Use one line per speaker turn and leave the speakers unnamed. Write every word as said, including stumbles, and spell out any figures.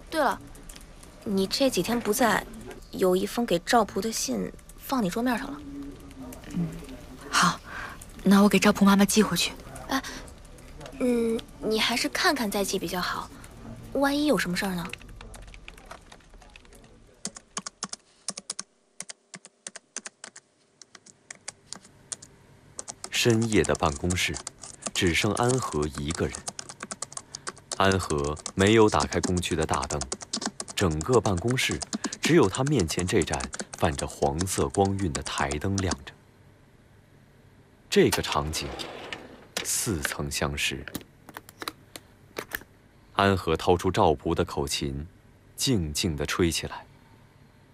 对了，你这几天不在，有一封给赵璞的信放你桌面上了。
嗯，好，那我给赵璞妈妈寄回去。
哎，嗯，你还是看看再寄比较好，万一有什么事儿呢？
深夜的办公室，只剩安和一个人。安和没有打开工区的大灯，整个办公室只有他面前这盏泛着黄色光晕的台灯亮着。这个场景似曾相识。安和掏出赵璞的口琴，静静地吹起来。